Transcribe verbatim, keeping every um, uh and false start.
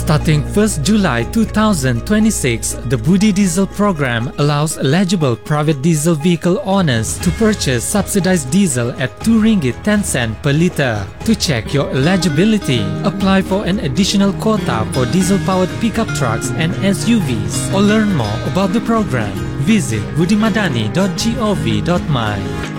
Starting first July two thousand twenty-six, the Budi Diesel program allows eligible private diesel vehicle owners to purchase subsidized diesel at two ringgit ten cents per liter. To check your eligibility, apply for an additional quota for diesel-powered pickup trucks and S U Vs, or learn more about the program. Visit budimadani dot gov dot my.